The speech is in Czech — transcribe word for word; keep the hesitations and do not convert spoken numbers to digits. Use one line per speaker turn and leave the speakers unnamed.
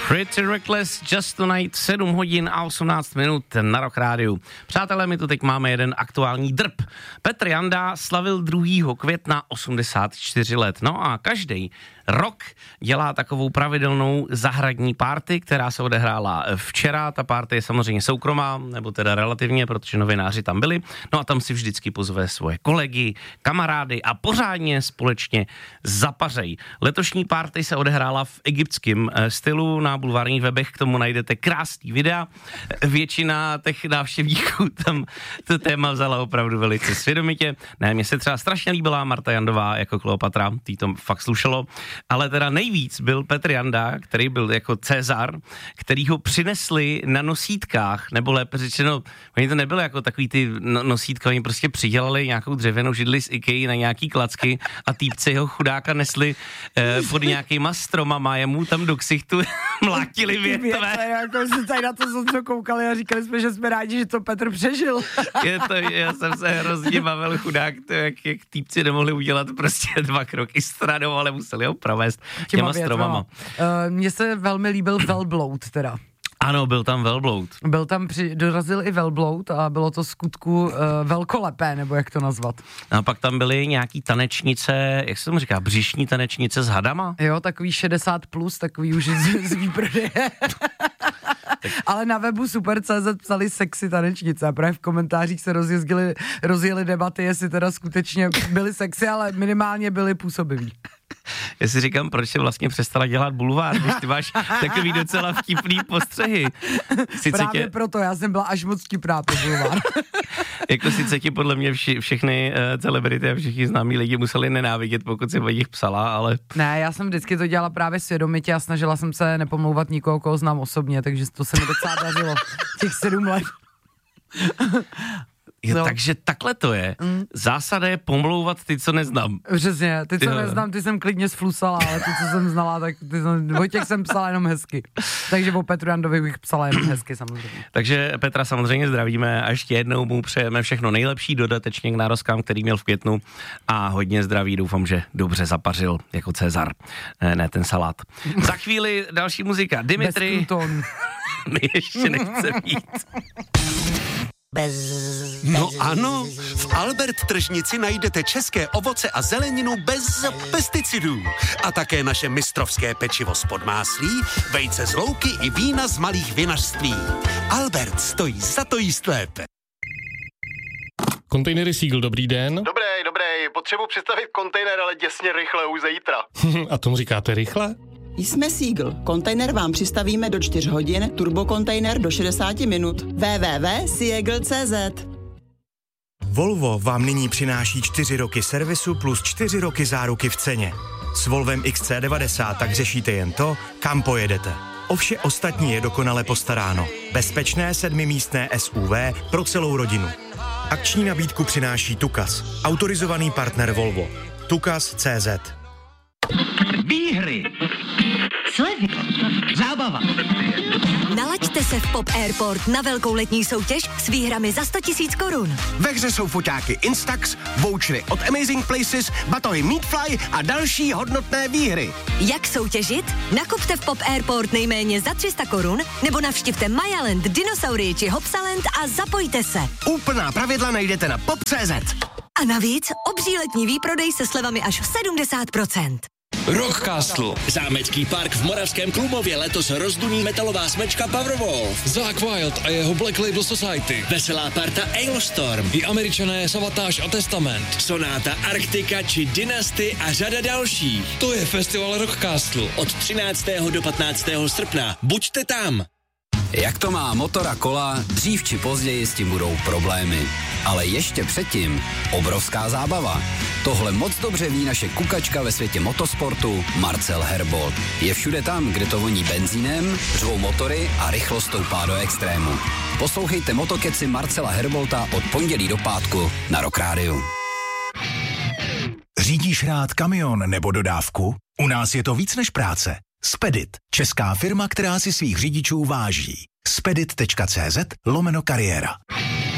Pretty Reckless, Just Tonight, sedm hodin a osmnáct minut na Rock Rádiu. Přátelé, my tu teď máme jeden aktuální drb. Petr Janda slavil druhého května osmdesát čtyři let. No a každý rok dělá takovou pravidelnou zahradní party, která se odehrála včera. Ta party je samozřejmě soukromá, nebo teda relativně, protože novináři tam byli. No a tam si vždycky pozve svoje kolegy, kamarády a pořádně společně zapařej. Letošní party se odehrála v egyptském stylu. Na bulvárních webech k tomu najdete krásný videa. Většina těch návštěvníků tam to téma vzala opravdu velice svědomitě. Ne, mně se třeba strašně líbila Marta Jandová jako Kleopatra, tý to fakt slušelo. Ale teda nejvíc byl Petr Janda, který byl jako Cezar, který ho přinesli na nosítkách, nebo lépe řečeno, oni to nebyly jako takový ty nosítka, oni prostě přidělali nějakou dřevěnou židli z IKEA na nějaký klacky a týpci jeho chudáka nesli eh, pod nějakýma stromama, jemu tam do ksichtu mlátili větve.
Jako jsme tady na to co koukali a říkali jsme, že jsme rádi, že to Petr přežil.
Je to, já jsem se hrozně bavil, chudák, to, jak, jak týpci nemohli udělat prostě dva kroky stranou, ale museli ho provést těma, těma stromama.
Uh, mně se velmi líbil velbloud teda.
Ano, byl tam velbloud.
Byl tam, při, dorazil i velbloud a bylo to skutku uh, velkolepé, nebo jak to nazvat.
A pak tam byly nějaký tanečnice, jak se tomu říká, břišní tanečnice s hadama?
Jo, takový šedesát plus, takový už z, z výprodeje. Ale na webu super tečka cé zet psali sexy tanečnice a právě v komentářích se rozjezdili, rozjeli debaty, jestli teda skutečně byly sexy, ale minimálně byly působiví.
Já si říkám, proč se vlastně přestala dělat bulvár, když ty máš takový docela vtipný postřehy. Sice
Právě
tě...
proto, já jsem byla až moc vtipná pro bulvár.
Jako sice ti podle mě vši, všechny uh, celebrity a všichni známí lidi museli nenávidět, pokud si o nich psala, ale...
Ne, já jsem vždycky to dělala právě svědomitě a snažila jsem se nepomlouvat nikoho, koho znám osobně, takže to se mi docela dařilo těch sedm let.
Jo,
no.
Takže takhle to je. Mm. Zásada je pomlouvat ty, co neznám.
Přesně, ty, co
jo.
neznám, ty jsem klidně sflusala, ale ty, co jsem znala, tak ty jsem, o těch jsem psala jenom hezky. Takže o Petru Jandovi bych psala jenom hezky samozřejmě.
Takže Petra samozřejmě zdravíme a ještě jednou mu přejeme všechno nejlepší dodatečně k narozkám, který měl v květnu a hodně zdraví, doufám, že dobře zapařil jako Cezar, ne, ne ten salát. Za chvíli další muzika. Dimitri.
Bez Pluton.
My ještě nechce jít.
Bez,
no ano, v Albert tržnici najdete české ovoce a zeleninu bez pesticidů. A také naše mistrovské pečivo z Podmáslí, vejce z louky i vína z malých vinařství. Albert stojí za to jíst lépe.
Kontejnery Seagull, dobrý den.
Dobrý, dobrý, potřebuji představit kontejner, ale děsně rychle, už zítra.
A tomu říkáte rychle?
Jsme Seagull. Kontejner vám přistavíme do čtyř hodin, turbokontejner do šedesát minut. w w w tečka seagull tečka cé zet.
Volvo vám nyní přináší čtyři roky servisu plus čtyři roky záruky v ceně. S Volvem X C devadesát tak řešíte jen to, kam pojedete. O vše ostatní je dokonale postaráno. Bezpečné sedmimístné S U V pro celou rodinu. Akční nabídku přináší Tukas, autorizovaný partner Volvo. Tukas tečka cé zet.
Výhry, slevy, zábava.
Nalaďte se v Pop Airport na velkou letní soutěž s výhrami za sto tisíc korun.
Ve hře jsou foťáky Instax, vouchery od Amazing Places, batohy Meatfly a další hodnotné výhry.
Jak soutěžit? Nakupte v Pop Airport nejméně za tři sta korun nebo navštivte Mayaland, Dinosaurii či Hopsaland a zapojte se.
Úplná pravidla najdete na pop tečka cé zet.
A navíc obří letní výprodej se slevami až sedmdesát procent.
Rockcastle. Zámecký park v Moravském Klumově letos rozduní metalová smečka Powerwolf.
Zakk Wylde a jeho Black Label Society.
Veselá parta Ailstorm.
I Američané Savatage a Testament.
Sonáta Arktika či Dynasty a řada dalších.
To je festival Rockcastle.
Od třináctého do patnáctého srpna. Buďte tam.
Jak to má motor a kola, dřív či později s tím budou problémy. Ale ještě předtím obrovská zábava. Tohle moc dobře ví naše kukačka ve světě motosportu Marcel Herbold. Je všude tam, kde to voní benzínem, řvou motory a rychlost stoupá do extrému. Poslouchejte motokeci Marcela Herbolta od pondělí do pátku na Rock Rádiu.
Řídíš rád kamion nebo dodávku? U nás je to víc než práce. Spedit, česká firma, která si svých řidičů váží. spedit tečka cé zet lomeno kariéra.